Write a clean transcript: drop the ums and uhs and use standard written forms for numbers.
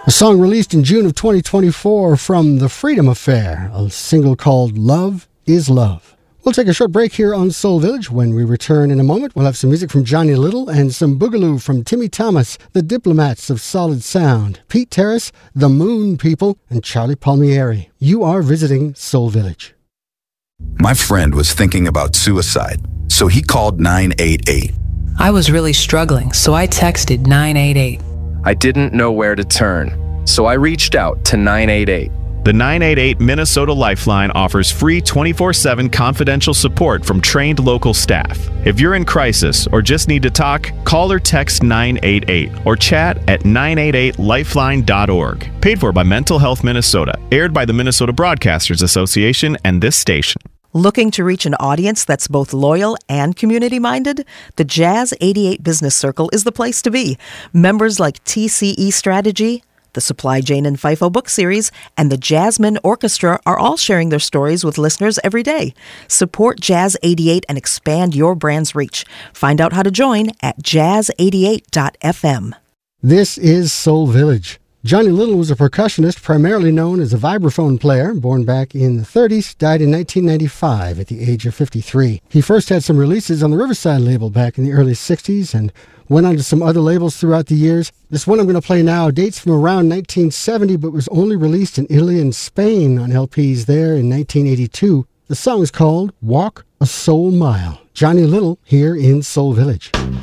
A song released in June of 2024 from The Freedom Affair, a single called Love is Love. We'll take a short break here on Soul Village. When we return in a moment, we'll have some music from Johnny Little and some boogaloo from Timmy Thomas, the Diplomats of Solid Sound, Pete Terrace, the Moon People, and Charlie Palmieri. You are visiting Soul Village. My friend was thinking about suicide, so he called 988. I was really struggling, so I texted 988. I didn't know where to turn, so I reached out to 988. The 988 Minnesota Lifeline offers free 24/7 confidential support from trained local staff. If you're in crisis or just need to talk, call or text 988 or chat at 988lifeline.org. Paid for by Mental Health Minnesota. Aired by the Minnesota Broadcasters Association and this station. Looking to reach an audience that's both loyal and community-minded? The Jazz 88 Business Circle is the place to be. Members like TCE Strategy, the Supply Jane and FIFO book series, and the Jasmine Orchestra are all sharing their stories with listeners every day. Support Jazz 88 and expand your brand's reach. Find out how to join at jazz88.fm. This is Soul Village. Johnny Little was a percussionist primarily known as a vibraphone player, born back in the 30s, died in 1995 at the age of 53. He first had some releases on the Riverside label back in the early 60s and went on to some other labels throughout the years. This one I'm going to play now dates from around 1970 but was only released in Italy and Spain on LPs there in 1982. The song is called Walk a Soul Mile. Johnny Little here in Soul Village.